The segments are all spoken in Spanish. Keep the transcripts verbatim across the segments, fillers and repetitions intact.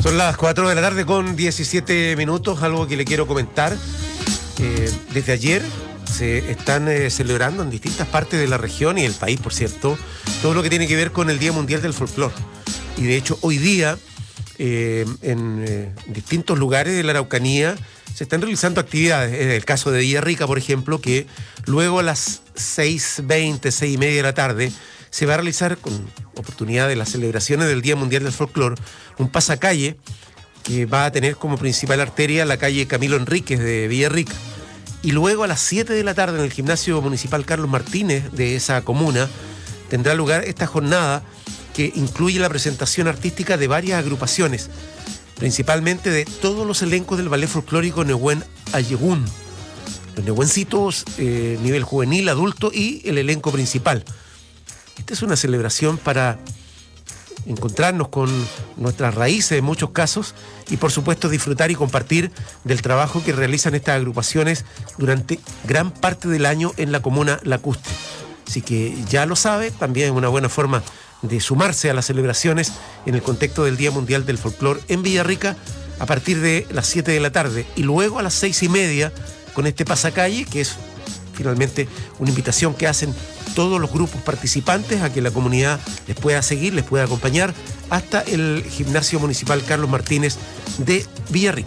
Son las cuatro de la tarde con diecisiete minutos, algo que le quiero comentar. Eh, desde ayer se están eh, celebrando en distintas partes de la región y del país, por cierto, todo lo que tiene que ver con el Día Mundial del Folclor. Y de hecho, hoy día, eh, en eh, distintos lugares de la Araucanía, se están realizando actividades. En el caso de Villarrica, por ejemplo, que luego a las seis veinte, seis y media de la tarde, se va a realizar, con oportunidad de las celebraciones del Día Mundial del Folclor, un pasacalle que va a tener como principal arteria la calle Camilo Enríquez de Villarrica. Y luego a las siete de la tarde en el Gimnasio Municipal Carlos Martínez de esa comuna tendrá lugar esta jornada que incluye la presentación artística de varias agrupaciones, principalmente de todos los elencos del ballet folclórico Nehuen Ayegún, los Nehuencitos, eh, nivel juvenil, adulto y el elenco principal. Esta es una celebración para encontrarnos con nuestras raíces en muchos casos y por supuesto disfrutar y compartir del trabajo que realizan estas agrupaciones durante gran parte del año en la comuna lacustre. Así que ya lo sabe, también es una buena forma de sumarse a las celebraciones en el contexto del Día Mundial del Folclor en Villarrica a partir de las siete de la tarde y luego a las seis y media con este pasacalle, que es finalmente una invitación que hacen todos los grupos participantes a que la comunidad les pueda seguir, les pueda acompañar hasta el Gimnasio Municipal Carlos Martínez de Villarrica.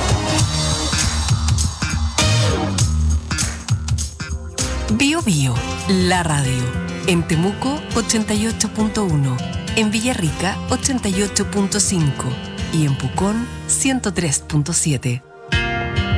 Bio Bio, la radio. En Temuco ochenta y ocho punto uno, en Villarrica ochenta y ocho punto cinco y en Pucón ciento tres punto siete.